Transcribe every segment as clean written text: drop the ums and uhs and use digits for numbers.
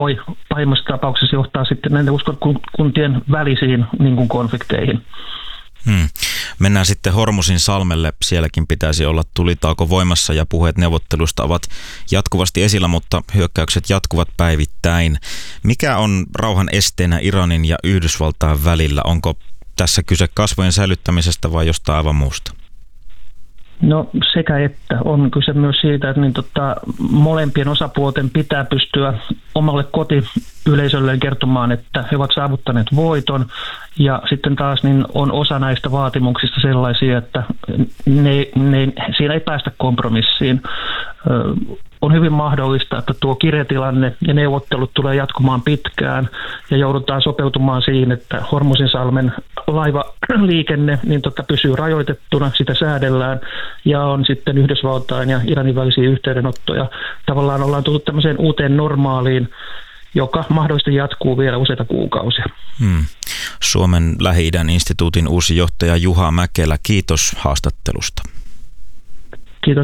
voi pahimmassa tapauksessa johtaa sitten näiden uskonkuntien välisiin niin kuin konflikteihin. Mennään sitten Hormusin salmelle. Sielläkin pitäisi olla tulitauko voimassa ja puheet neuvottelusta ovat jatkuvasti esillä, mutta hyökkäykset jatkuvat päivittäin. Mikä on rauhan esteenä Iranin ja Yhdysvaltain välillä? Onko tässä kyse kasvojen säilyttämisestä vai jostain aivan muusta? No sekä että. On kyse myös siitä, että molempien osapuolten pitää pystyä omalle kotiyleisölleen kertomaan, että he ovat saavuttaneet voiton. Ja sitten taas niin on osa näistä vaatimuksista sellaisia, että siinä ei päästä kompromissiin. On hyvin mahdollista, että tuo kirjatilanne ja neuvottelut tulee jatkumaan pitkään ja joudutaan sopeutumaan siihen, että Hormuzinsalmen laivaliikenne pysyy rajoitettuna, sitä säädellään ja on sitten Yhdysvaltain ja Iranin välisiä yhteydenottoja. Tavallaan ollaan tullut tämmöiseen uuteen normaaliin, joka mahdollisesti jatkuu vielä useita kuukausia. Suomen Lähi-idän instituutin uusi johtaja Juha Mäkelä, kiitos haastattelusta. Kiitos.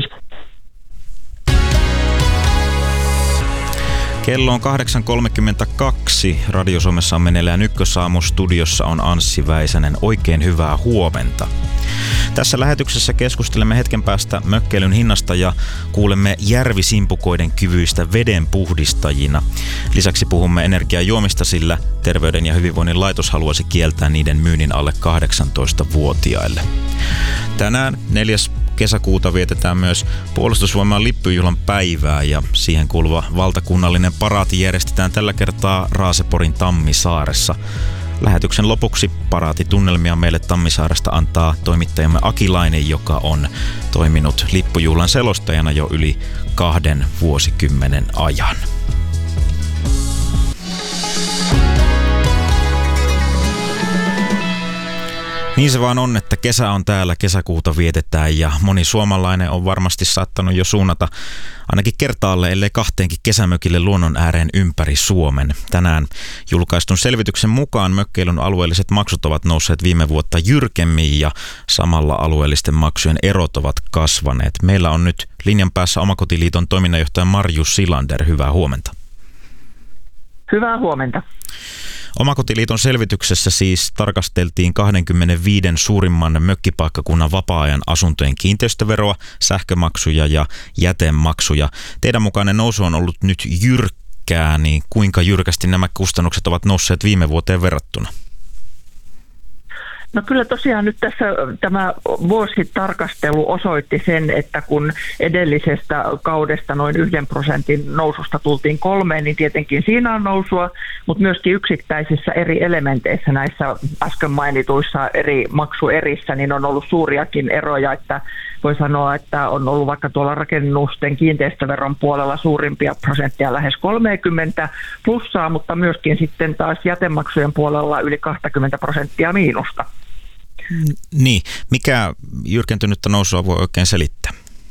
Kello on 8.32. Radio Suomessa on meneillään Ykkösaamu. Studiossa on Anssi Väisänen. Oikein hyvää huomenta. Tässä lähetyksessä keskustelemme hetken päästä mökkeilyn hinnasta ja kuulemme järvisimpukoiden kyvyistä vedenpuhdistajina. Lisäksi puhumme energiajuomista, sillä Terveyden ja hyvinvoinnin laitos haluaisi kieltää niiden myynnin alle 18-vuotiaille. Tänään 4. kesäkuuta vietetään myös Puolustusvoimain lippujuhlan päivää ja siihen kuuluva valtakunnallinen paraati järjestetään tällä kertaa Raaseporin Tammisaaressa. Lähetyksen lopuksi paraatitunnelmia meille Tammisaaresta antaa toimittajamme Akilainen, joka on toiminut lippujuhlan selostajana jo yli 2 vuosikymmenen ajan. Niin se vaan on, että kesä on täällä, kesäkuuta vietetään ja moni suomalainen on varmasti saattanut jo suunnata ainakin kertaalle, ellei 2 kesämökille luonnon ääreen ympäri Suomen. Tänään julkaistun selvityksen mukaan mökkeilyn alueelliset maksut ovat nousseet viime vuotta jyrkemmin ja samalla alueellisten maksujen erot ovat kasvaneet. Meillä on nyt linjan päässä Omakotiliiton toiminnanjohtaja Marju Silander. Hyvää huomenta. Hyvää huomenta. Omakotiliiton selvityksessä siis tarkasteltiin 25 suurimman mökkipaikkakunnan vapaa-ajan asuntojen kiinteistöveroa, sähkömaksuja ja jätemaksuja. Teidän mukainen nousu on ollut nyt jyrkkää, niin kuinka jyrkästi nämä kustannukset ovat nousseet viime vuoteen verrattuna? No kyllä tosiaan nyt tässä tämä vuositarkastelu osoitti sen, että kun edellisestä kaudesta noin 1% noususta tultiin 3, niin tietenkin siinä on nousua, mutta myöskin yksittäisissä eri elementeissä näissä äsken mainituissa eri maksuerissä, niin on ollut suuriakin eroja, että voi sanoa, että on ollut vaikka tuolla rakennusten kiinteistöveron puolella suurimpia prosenttia lähes 30 plussaa, mutta myöskin sitten taas jätemaksujen puolella yli 20% miinusta. Niin, mikä jyrkentynyttä nousua voi oikein selittää?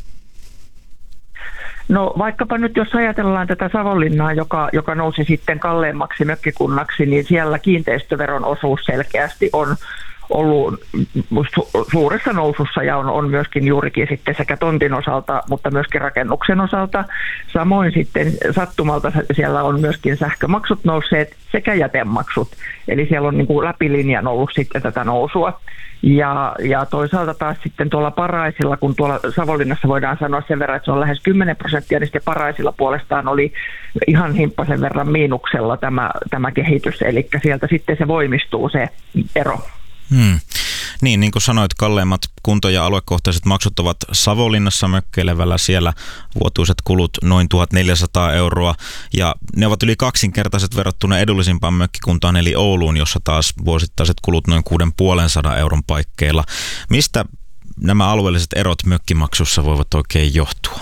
No vaikkapa nyt jos ajatellaan tätä Savonlinnaa, joka nousi sitten kalleimmaksi mökkikunnaksi, niin siellä kiinteistöveron osuus selkeästi on ollut suuressa nousussa ja on myöskin juurikin sitten sekä tontin osalta, mutta myöskin rakennuksen osalta. Samoin sitten sattumalta siellä on myöskin sähkömaksut nousseet sekä jätemaksut. Eli siellä on niin kuin läpilinjan ollut sitten tätä nousua. Ja toisaalta taas sitten tuolla Paraisilla, kun tuolla Savonlinnassa voidaan sanoa sen verran, että se on lähes 10%, niin sitten Paraisilla puolestaan oli ihan himppasen verran miinuksella tämä kehitys. Eli sieltä sitten se voimistuu se ero. Niin kuin sanoit, kalleimmat kunto- ja aluekohtaiset maksut ovat Savonlinnassa mökkeilevällä. Siellä vuotuiset kulut noin 1 400 euroa ja ne ovat yli 2-kertaiset verrattuna edullisimpaan mökkikuntaan eli Ouluun, jossa taas vuosittaiset kulut noin 650 euron paikkeilla. Mistä nämä alueelliset erot mökkimaksussa voivat oikein johtua?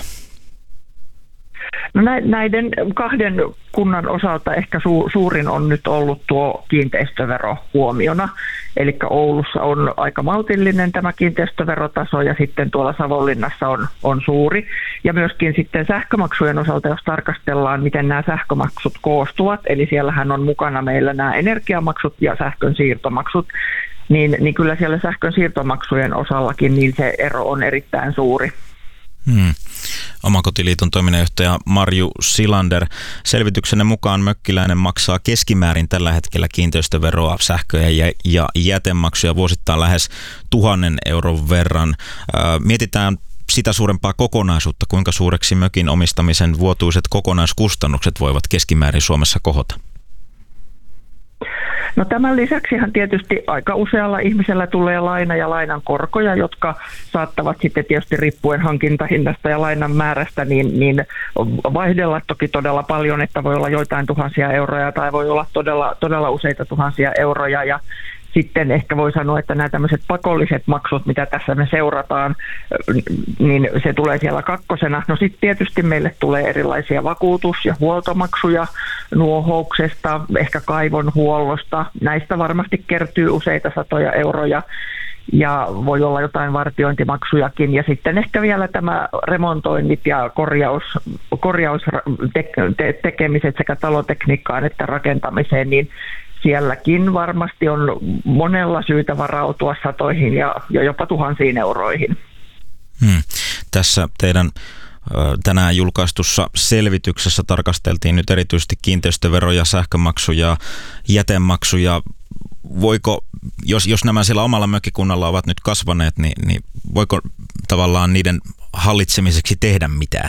No näiden 2 kunnan osalta ehkä suurin on nyt ollut tuo kiinteistövero huomiona. Eli Oulussa on aika maltillinen tämä kiinteistöverotaso ja sitten tuolla Savonlinnassa on suuri. Ja myöskin sitten sähkömaksujen osalta, jos tarkastellaan, miten nämä sähkömaksut koostuvat, eli siellähän on mukana meillä nämä energiamaksut ja sähkön siirtomaksut, niin kyllä siellä sähkön siirtomaksujen osallakin niin se ero on erittäin suuri. Omakotiliiton toiminnanjohtaja Marju Silander. Selvityksenne mukaan mökkiläinen maksaa keskimäärin tällä hetkellä kiinteistöveroa, sähköjä ja jätemaksuja vuosittain lähes 1 000 euron verran. Mietitään sitä suurempaa kokonaisuutta, kuinka suureksi mökin omistamisen vuotuiset kokonaiskustannukset voivat keskimäärin Suomessa kohota? No tämän lisäksihan tietysti aika usealla ihmisellä tulee laina ja lainan korkoja, jotka saattavat sitten tietysti riippuen hankintahinnasta ja lainan määrästä niin vaihdella toki todella paljon, että voi olla joitain tuhansia euroja tai voi olla todella useita tuhansia euroja ja sitten ehkä voi sanoa, että nämä tämmöiset pakolliset maksut, mitä tässä me seurataan, niin se tulee siellä kakkosena. No sitten tietysti meille tulee erilaisia vakuutus- ja huoltomaksuja nuohouksesta, ehkä kaivonhuollosta. Näistä varmasti kertyy useita satoja euroja ja voi olla jotain vartiointimaksujakin. Ja sitten ehkä vielä tämä remontoinnit ja korjaustekemiset sekä talotekniikkaan että rakentamiseen, niin sielläkin varmasti on monella syytä varautua satoihin ja jopa tuhansiin euroihin. Tässä teidän tänään julkaistussa selvityksessä tarkasteltiin nyt erityisesti kiinteistöveroja, sähkömaksuja, jätemaksuja. Voiko, jos nämä siellä omalla mökkikunnalla ovat nyt kasvaneet, niin voiko tavallaan niiden hallitsemiseksi tehdä mitään?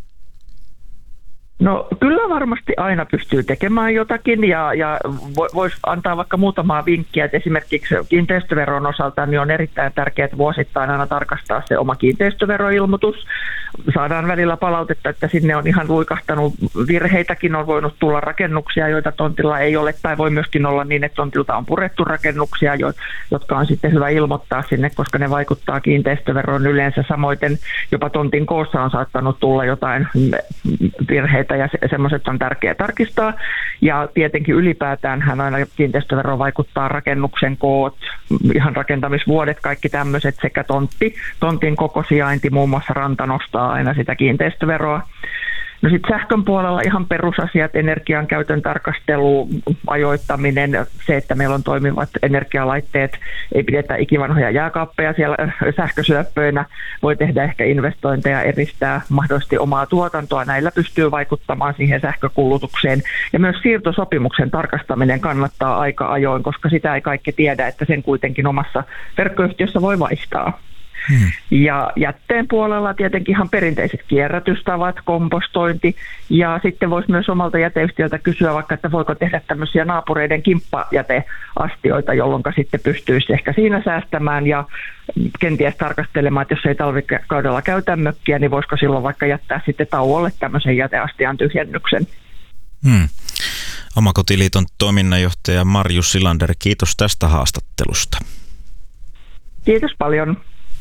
No kyllä varmasti aina pystyy tekemään jotakin ja voisi antaa vaikka muutamaa vinkkiä, että esimerkiksi kiinteistöveron osalta niin on erittäin tärkeää, että vuosittain aina tarkastaa se oma kiinteistöveroilmoitus. Saadaan välillä palautetta, että sinne on ihan luikahtanut virheitäkin, on voinut tulla rakennuksia, joita tontilla ei ole, tai voi myöskin olla niin, että tontilta on purettu rakennuksia, jotka on sitten hyvä ilmoittaa sinne, koska ne vaikuttaa kiinteistöveroon yleensä. Samoin jopa tontin koossa on saattanut tulla jotain virheitä, ja semmoiset on tärkeää tarkistaa. Ja tietenkin ylipäätään aina kiinteistövero vaikuttaa rakennuksen koot, ihan rakentamisvuodet, kaikki tämmöiset sekä tontin koko sijainti, muun muassa ranta nostaa aina sitä kiinteistöveroa. No sitten sähkön puolella ihan perusasiat, energian käytön tarkastelu, ajoittaminen, se, että meillä on toimivat energialaitteet, ei pidetä ikivanhoja jääkaappeja siellä sähkösyöppöinä, voi tehdä ehkä investointeja, eristää mahdollisesti omaa tuotantoa, näillä pystyy vaikuttamaan siihen sähkökulutukseen. Ja myös siirtosopimuksen tarkastaminen kannattaa aika ajoin, koska sitä ei kaikki tiedä, että sen kuitenkin omassa verkkoyhtiössä voi vaihtaa. Ja jätteen puolella tietenkin ihan perinteiset kierrätystavat, kompostointi ja sitten voisi myös omalta jäteyhtiöltä kysyä vaikka, että voiko tehdä tämmöisiä naapureiden kimppajäteastioita, jolloin sitten pystyisi ehkä siinä säästämään ja kenties tarkastelemaan, että jos ei talvikaudella käytä mökkiä, niin voisiko silloin vaikka jättää sitten tauolle tämmöisen jäteastian tyhjennyksen. Omakotiliiton toiminnanjohtaja Marju Silander, kiitos tästä haastattelusta. Kiitos paljon.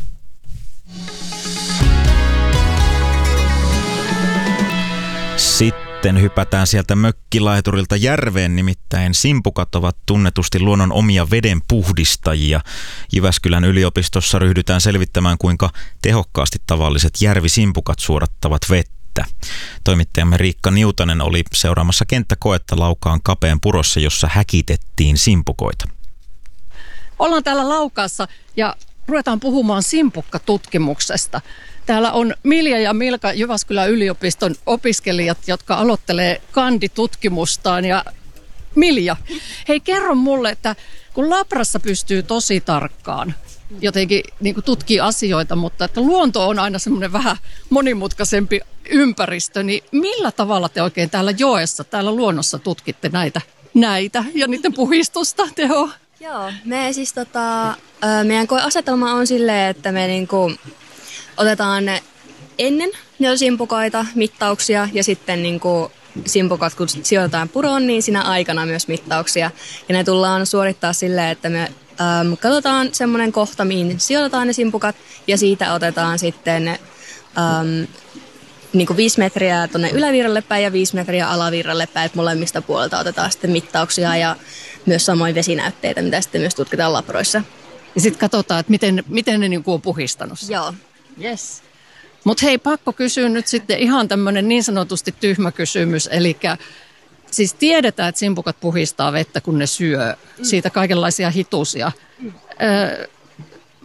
Sitten hypätään sieltä mökkilaiturilta järveen, nimittäin simpukat ovat tunnetusti luonnon omia vedenpuhdistajia. Jyväskylän yliopistossa ryhdytään selvittämään, kuinka tehokkaasti tavalliset järvisimpukat suodattavat vettä. Toimittajamme Riikka Niutanen oli seuraamassa kenttäkoetta Laukaan Kapeen purossa, jossa häkitettiin simpukoita. Ollaan täällä Laukaassa ja ruvetaan puhumaan simpukkatutkimuksesta. Täällä on Milja ja Milka Jyväskylän yliopiston opiskelijat, jotka aloittelee kanditutkimustaan. Ja Milja, hei kerro mulle, että kun labrassa pystyy tosi tarkkaan jotenkin niin kuin tutkii asioita, mutta että luonto on aina semmoinen vähän monimutkaisempi ympäristö, niin millä tavalla te oikein täällä joessa, täällä luonnossa tutkitte näitä ja niiden puhistusta, Teho? Joo, me siis meidän koeasetelma on silleen, että me niinku otetaan ennen niitä simpukoita mittauksia ja sitten niinku simpukat, kun sijoitetaan puroon, niin siinä aikana myös mittauksia. Ja ne tullaan suorittaa silleen, että me katsotaan semmoinen kohta, mihin sijoitetaan ne simpukat ja siitä otetaan sitten niin kuin 5 metriä tuonne ylävirralle päin ja 5 metriä alavirralle päin, että molemmista puolelta otetaan sitten mittauksia ja myös samoin vesinäytteitä, mitä sitten myös tutkitaan labroissa. Ja sitten katsotaan, että miten ne niin kuin on puhistanut. Joo. Yes. Mutta hei, pakko kysyä nyt sitten ihan tämmöinen niin sanotusti tyhmä kysymys, eli siis tiedetään, että simpukat puhistaa vettä, kun ne syö siitä kaikenlaisia hitusia.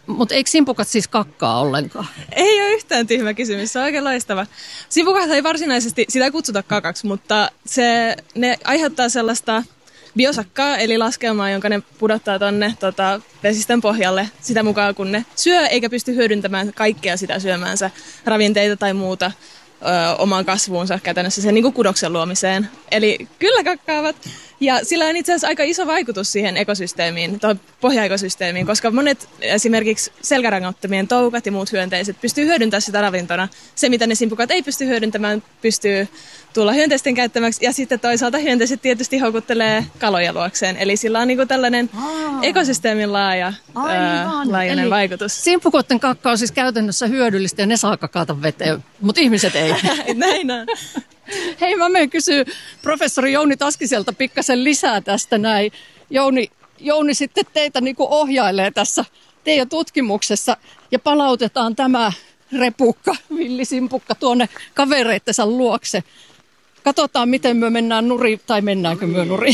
Mutta eikö simpukat siis kakkaa ollenkaan? Ei ole yhtään tyhmä kysymys, se on oikein loistava. Simpukat ei varsinaisesti, sitä ei kutsuta kakaksi, mutta ne aiheuttaa sellaista biosakkaa, eli laskelmaa, jonka ne pudottaa tonne vesistön pohjalle sitä mukaan, kun ne syö, eikä pysty hyödyntämään kaikkea sitä syömäänsä ravinteita tai muuta omaan kasvuunsa käytännössä sen niin kuin kudoksen luomiseen. Eli kyllä kakkaavat. Ja sillä on itse asiassa aika iso vaikutus siihen ekosysteemiin, tuohon pohjaekosysteemiin, koska monet esimerkiksi selkärangattomien toukat ja muut hyönteiset pystyy hyödyntämään sitä ravintona. Se, mitä ne simpukat ei pysty hyödyntämään, pystyy tulla hyönteisten käyttämäksi. Ja sitten toisaalta hyönteiset tietysti houkuttelee kaloja luokseen. Eli sillä on niin kuin tällainen ekosysteemin laajainen vaikutus. Simpukoiden kakka on siis käytännössä hyödyllistä ja ne saa kakata veteen, mutta ihmiset ei. Näin on. Hei, mä menen kysyä professori Jouni Taskiselta pikkasen lisää tästä näin. Jouni sitten teitä niin kuin ohjailee tässä teidän tutkimuksessa ja palautetaan tämä repukka, villisimpukka tuonne kavereittensa luokse. Katsotaan, miten me mennään nurin, tai mennäänkö me nurin.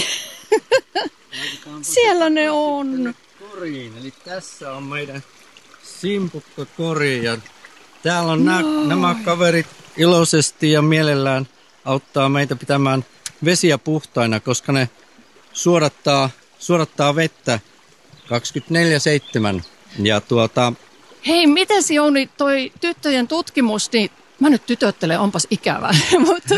Siellä ne on. Koriin, eli tässä on meidän simpukkakori ja täällä on nämä kaverit iloisesti ja mielellään auttaa meitä pitämään vesiä puhtaina, koska ne suodattaa vettä 24/7. Ja Hei, mites Jouni, toi tyttöjen tutkimus, niin mä nyt tytöttelen, onpas ikävää, mutta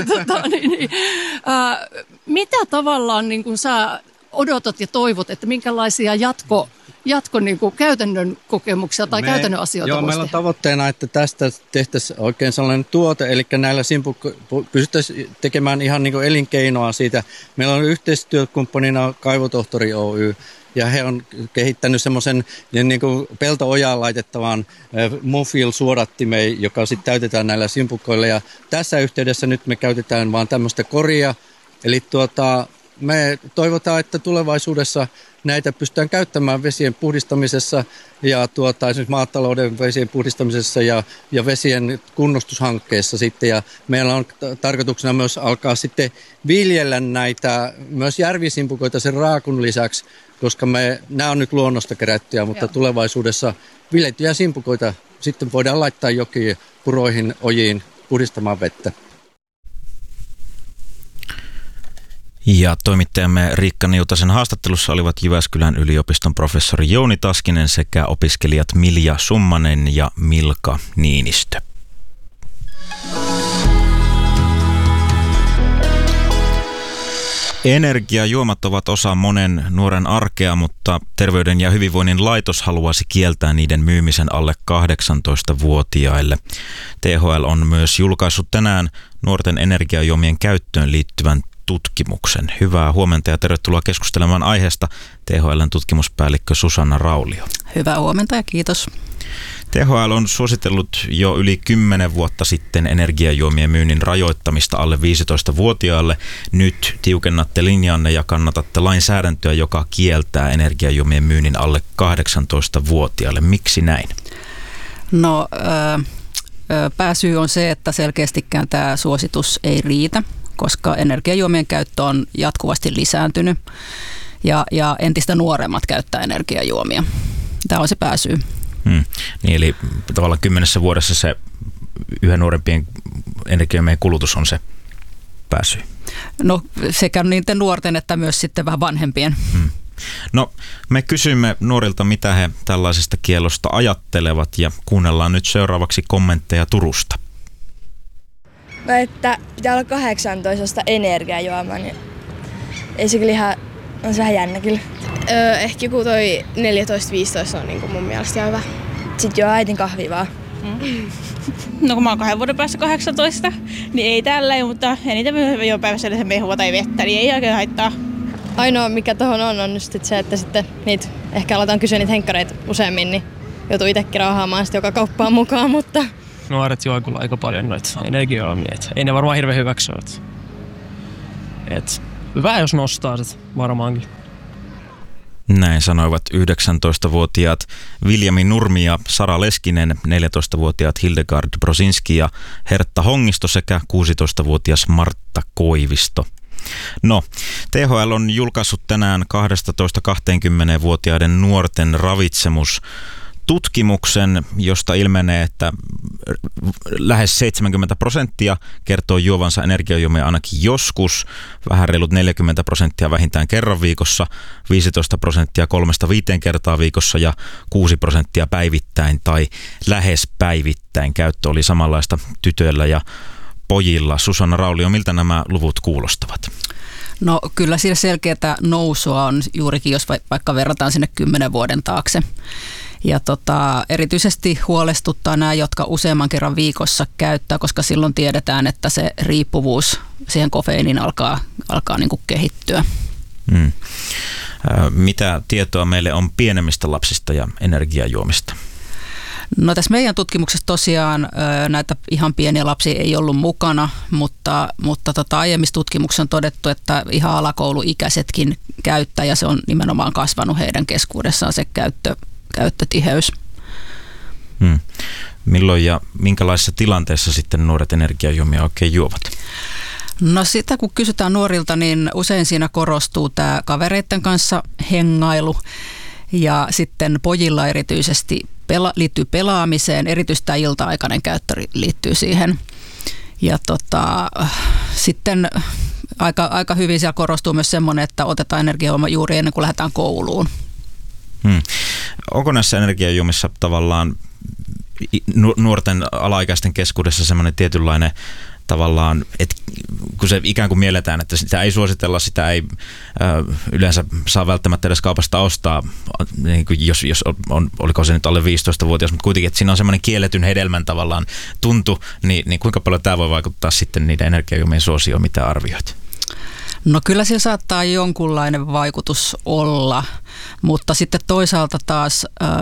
mitä tavallaan niin kun sä odotat ja toivot, että minkälaisia jatko niin kuin käytännön kokemuksia tai käytännön asioita voisi meillä on tavoitteena, että tästä tehtäisiin oikein sellainen tuote, eli näillä pystyttäisiin tekemään ihan niin kuin elinkeinoa siitä. Meillä on yhteistyökumppanina Kaivotohtori Oy, ja he on kehittänyt semmoisen niin kuin pelto-ojaan laitettavan Mofil-suodattimeen, joka sitten täytetään näillä simpukoilla. Ja tässä yhteydessä nyt me käytetään vaan tämmöistä koria, eli me toivotaan, että tulevaisuudessa näitä pystytään käyttämään vesien puhdistamisessa ja esimerkiksi maatalouden vesien puhdistamisessa ja vesien kunnostushankkeessa sitten. Ja meillä on tarkoituksena myös alkaa sitten viljellä näitä myös järvisimpukoita sen raakun lisäksi, koska nämä on nyt luonnosta kerättyjä, mutta tulevaisuudessa viljeltyjä simpukoita sitten voidaan laittaa jokiin, puroihin, ojiin puhdistamaan vettä. Ja toimittajamme Riikka Niutasen haastattelussa olivat Jyväskylän yliopiston professori Jouni Taskinen sekä opiskelijat Milja Summanen ja Milka Niinistö. Energiajuomat ovat osa monen nuoren arkea, mutta Terveyden ja hyvinvoinnin laitos haluaisi kieltää niiden myymisen alle 18-vuotiaille. THL on myös julkaissut tänään nuorten energiajuomien käyttöön liittyvän tutkimuksen. Hyvää huomenta ja tervetuloa keskustelemaan aiheesta THL:n tutkimuspäällikkö Susanna Raulio. Hyvää huomenta ja kiitos. THL on suositellut jo yli 10 vuotta sitten energiajuomien myynnin rajoittamista alle 15-vuotiaille. Nyt tiukennatte linjanne ja kannatatte lainsäädäntöä, joka kieltää energiajuomien myynnin alle 18-vuotiaille. Miksi näin? No, pääsyy on se, että selkeästikään tämä suositus ei riitä, koska energiajuomien käyttö on jatkuvasti lisääntynyt ja entistä nuoremmat käyttää energiajuomia. Tämä on se pääsyy. Niin, eli tavallaan 10 vuodessa se yhä nuorempien energiajuomien kulutus on se pääsyy. No sekä niiden nuorten että myös sitten vähän vanhempien. No me kysymme nuorilta, mitä he tällaisesta kiellosta ajattelevat ja kuunnellaan nyt seuraavaksi kommentteja Turusta. No, että pitää olla 18 energiajuomaa, niin ei se kyllä ihan, on se vähän jännä kyllä. Ehkä joku toi 14-15 on niin mun mielestä hyvä. Sitten juo äitin kahvia vaan. No kun mä oon 2 vuoden päässä 18, niin ei tälleen, mutta eniten jo päivässä mehua tai vettä, niin ei oikein haittaa. Ainoa mikä tohon on just se, että sitten niitä, ehkä aletaan kysyä niitä henkkareita useammin, niin joutuu itsekin raahaamaan sitten joka kauppaan mukaan, mutta... Nuoret juo kyllä aika paljon noita energiajuomia, ei ne varmaan hirveän hyväksi ole. Hyvä jos nostaa sit varmaankin. Näin sanoivat 19-vuotiaat Viljami Nurmi ja Sara Leskinen, 14-vuotiaat Hildegard Brosinski ja Hertta Hongisto sekä 16-vuotias Martta Koivisto. No, THL on julkaissut tänään 12-20-vuotiaiden nuorten ravitsemus tutkimuksen, josta ilmenee, että lähes 70% kertoo juovansa energiajuomia ainakin joskus, vähän reilut 40% vähintään kerran viikossa, 15% 3-5 kertaa viikossa ja 6% päivittäin tai lähes päivittäin. Käyttö oli samanlaista tytöillä ja pojilla. Susanna Raulio, miltä nämä luvut kuulostavat? No kyllä siellä selkeätä nousua on juurikin, jos vaikka verrataan sinne 10 vuoden taakse. Ja erityisesti huolestuttaa nämä, jotka useamman kerran viikossa käyttää, koska silloin tiedetään, että se riippuvuus siihen kofeiiniin alkaa niin kuin kehittyä. Mitä tietoa meille on pienemmistä lapsista ja energiajuomista? No tässä meidän tutkimuksessa tosiaan näitä ihan pieniä lapsia ei ollut mukana, mutta aiemmissa tutkimuksissa on todettu, että ihan alakouluikäisetkin käyttää ja se on nimenomaan kasvanut heidän keskuudessaan se käyttötiheys. Milloin ja minkälaisessa tilanteessa sitten nuoret energiajuomia oikein juovat? No sitä kun kysytään nuorilta, niin usein siinä korostuu tämä kavereiden kanssa hengailu ja sitten pojilla erityisesti liittyy pelaamiseen, erityisesti tämä ilta-aikainen käyttö liittyy siihen. Ja sitten aika hyvin siellä korostuu myös semmoinen, että otetaan energiajuoma juuri ennen kuin lähdetään kouluun. Onko näissä energiajuomissa tavallaan nuorten alaikäisten keskuudessa semmoinen tietynlainen tavallaan, että kun se ikään kuin mielletään, että sitä ei suositella, sitä ei yleensä saa välttämättä edes kaupasta ostaa, niin kuin jos oliko se nyt alle 15-vuotias, mutta kuitenkin, että siinä on semmoinen kielletyn hedelmän tavallaan tuntu, niin kuinka paljon tämä voi vaikuttaa sitten niiden energiajuomien suosioon, mitä arvioit? No kyllä sillä saattaa jonkunlainen vaikutus olla, mutta sitten toisaalta taas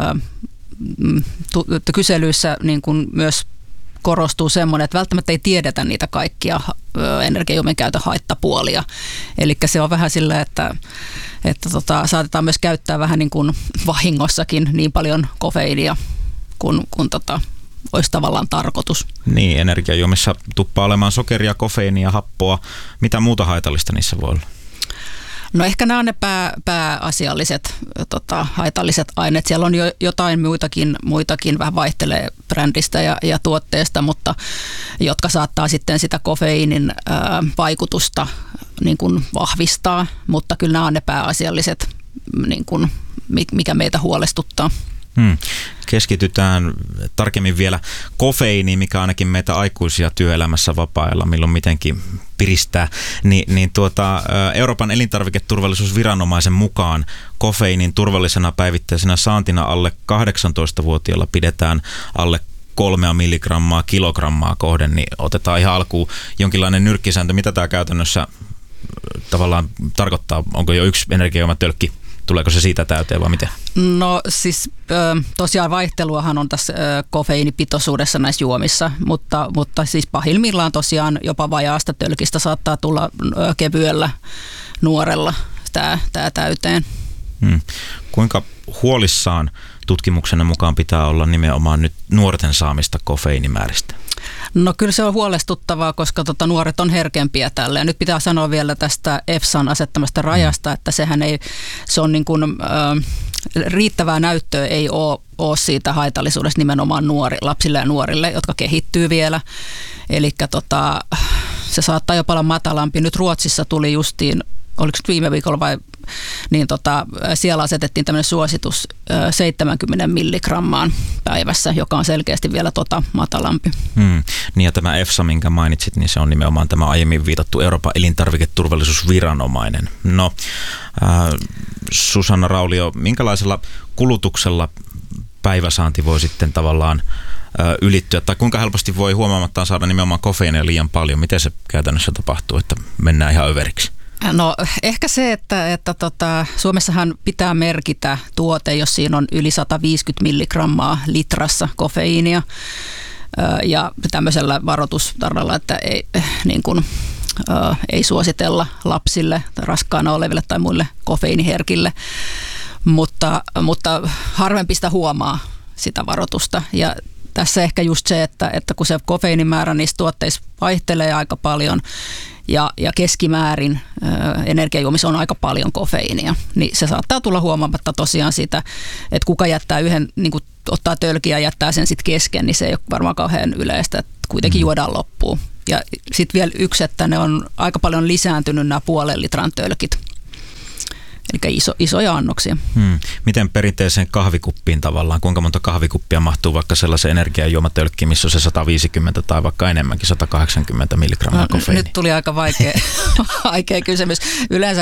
kyselyissä niin kuin myös korostuu semmoinen, että välttämättä ei tiedetä niitä kaikkia energiajuomien käytön haittapuolia. Eli se on vähän sillä, että saatetaan myös käyttää vähän niin kuin vahingossakin niin paljon kofeiinia kuin olisi tavallaan tarkoitus. Niin, energiajuomissa tuppaa olemaan sokeria, kofeiinia, happoa. Mitä muuta haitallista niissä voi olla? No ehkä nämä on ne pääasialliset haitalliset aineet. Siellä on jo jotain muitakin vähän vaihtelee brändistä ja tuotteesta, mutta jotka saattaa sitten sitä kofeiinin vaikutusta niin kuin vahvistaa. Mutta kyllä nämä on ne pääasialliset, niin kuin, mikä meitä huolestuttaa. Keskitytään tarkemmin vielä kofeiiniin, mikä ainakin meitä aikuisia työelämässä vapaa-ajalla milloin mitenkin piristää. Euroopan elintarviketurvallisuusviranomaisen mukaan kofeiinin turvallisena päivittäisenä saantina alle 18-vuotiailla pidetään alle 3 milligrammaa kilogrammaa kohden, niin otetaan ihan alkuun jonkinlainen nyrkkisääntö. Mitä tämä käytännössä tavallaan tarkoittaa? Onko jo yksi energiajuomatölkki? Tuleeko se siitä täyteen vai miten? No siis tosiaan vaihteluahan on tässä kofeiinipitoisuudessa näissä juomissa, mutta siis pahimmillaan tosiaan jopa vajaasta tölkistä saattaa tulla kevyellä nuorella tämä täyteen. Kuinka huolissaan tutkimuksenne mukaan pitää olla nimenomaan nyt nuorten saamista kofeiinimääristä? No kyllä se on huolestuttavaa, koska nuoret on herkempiä tälle. Ja nyt pitää sanoa vielä tästä EFSAn asettamasta rajasta, että se on niin kuin, riittävää näyttöä ei ole siitä haitallisuudesta nimenomaan lapsille ja nuorille, jotka kehittyy vielä. Eli se saattaa jopa olla matalampi. Nyt Ruotsissa tuli justiin, oliko viime viikolla vai, niin siellä asetettiin tämmöinen suositus 70 milligrammaan päivässä, joka on selkeästi vielä matalampi. Niin ja tämä EFSA, minkä mainitsit, niin se on nimenomaan tämä aiemmin viitattu Euroopan elintarviketurvallisuusviranomainen. No, Susanna Raulio, minkälaisella kulutuksella päiväsaanti voi sitten tavallaan ylittyä, tai kuinka helposti voi huomaamattaan saada nimenomaan kofeiinia liian paljon? Miten se käytännössä tapahtuu, että mennään ihan överiksi? No ehkä se, että Suomessahan pitää merkitä tuote, jos siinä on yli 150 milligrammaa litrassa kofeiinia ja tämmöisellä varoitustarralla, että ei suositella lapsille, raskaana oleville tai muille kofeiiniherkille, mutta harvempi sitä huomaa sitä varoitusta ja tässä ehkä just se, että kun se kofeiinimäärä niissä tuotteissa vaihtelee aika paljon ja keskimäärin energiajuomissa on aika paljon kofeiinia, niin se saattaa tulla huomaamatta tosiaan sitä, että kuka jättää yhden niin kuin ottaa tölkiä ja jättää sen sitten kesken, niin se ei ole varmaan kauhean yleistä, että kuitenkin juodaan loppuun. Ja sitten vielä yksi, että ne on aika paljon lisääntynyt nämä 0,5 litran tölkit. Eli isoja annoksia. Miten perinteiseen kahvikuppiin tavallaan, kuinka monta kahvikuppia mahtuu vaikka sellaisen energiajuomatölkkiin, missä on se 150 tai vaikka enemmänkin 180 milligrammaa kofeiinia? Nyt tuli aika vaikea kysymys. Yleensä